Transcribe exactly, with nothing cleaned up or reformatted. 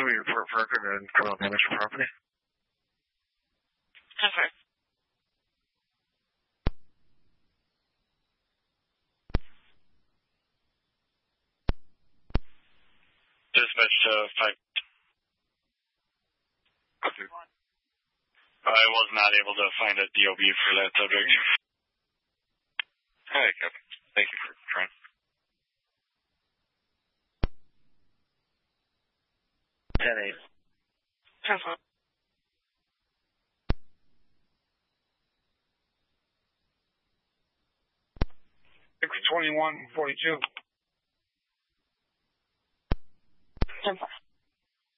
we report for record and criminal damage to property? Okay. Dispatch to uh, five. I was not able to find a D O B for that subject. Hi, Captain. Thank you for trying. ten eight. Okay. six twenty-one forty-two. ten four.